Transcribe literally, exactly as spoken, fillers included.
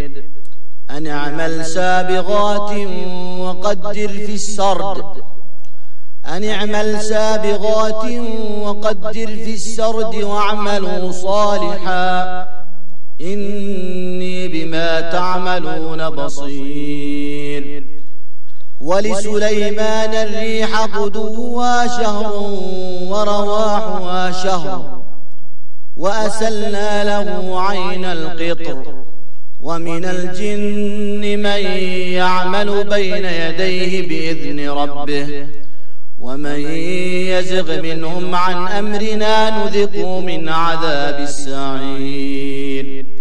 حميد. أن اعمل سابغات وقدر في السرد أن اعمل سابغات وقدر في السرد واعملوا صالحا إني بما تعملون بصير. ولسليمان الريح غدوها شهر ورواحها شهر وأسلنا له عين القطر. ومن الجن من يعمل بين يديه بإذن ربه ومن يزغ منهم عن أمرنا نذقه من عذاب السعير.